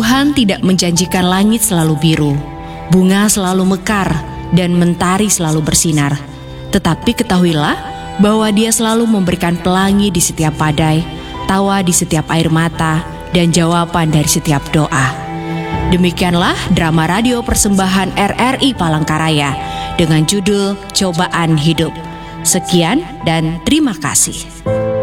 Tuhan tidak menjanjikan langit selalu biru, bunga selalu mekar, dan mentari selalu bersinar. Tetapi ketahuilah bahwa Dia selalu memberikan pelangi di setiap badai, tawa di setiap air mata, dan jawaban dari setiap doa. Demikianlah drama radio persembahan RRI Palangkaraya dengan judul Cobaan Hidup. Sekian dan terima kasih.